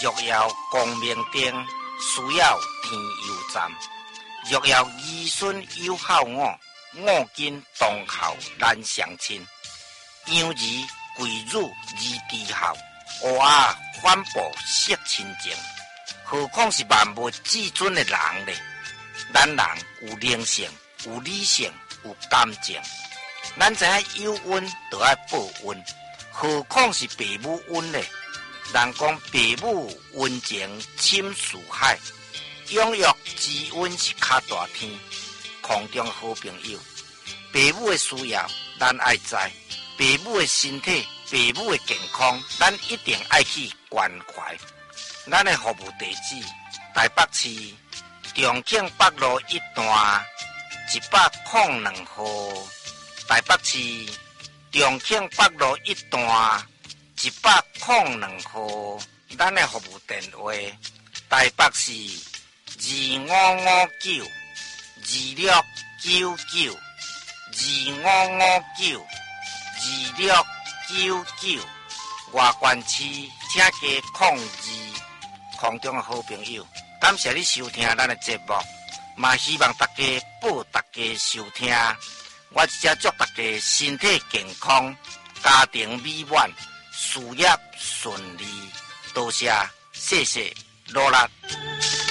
若要光明灯，需要天油站。若要儿孙有孝我，我今当孝难相亲。养儿贵辱而低孝，乌鸦反哺惜亲情。何况是万物至尊的人呢？咱人有灵性，有理性，有感情。咱知影有恩就要报恩，何况是父母恩呢？人讲父母恩情深似海，养育之恩是较大天。空中好朋友，父母的需要咱爱知，父母的身体、父母的健康，咱一定爱去关怀。咱的服务地址：台北市重庆北路1段102號。台北市重庆北路1段102號。咱的服務電話：台北市2559 2699 2559 2699。外縣市請加02。空中的好朋友，感謝你收聽咱的節目，嘛希望大家報大家收聽。我只祝大家身體健康，家庭美滿，事業順利。多謝，謝謝，努力。